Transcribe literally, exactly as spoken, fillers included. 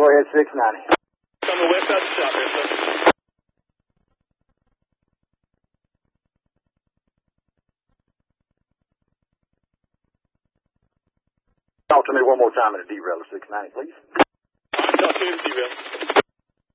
Go ahead, six ninety. On the west side of the shop here, sir. Talk to me one more time at a derail of six ninety, please. Talk to me at a derail.